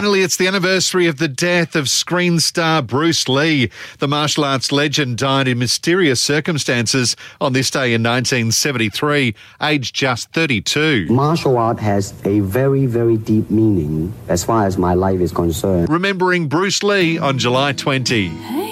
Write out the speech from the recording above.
finally, it's the anniversary of the death of screen star Bruce Lee. The martial arts legend died in mysterious circumstances on this day in 1973, aged just 32. Martial art has a very, very deep meaning as far as my life is concerned. Remembering Bruce Lee on July 20.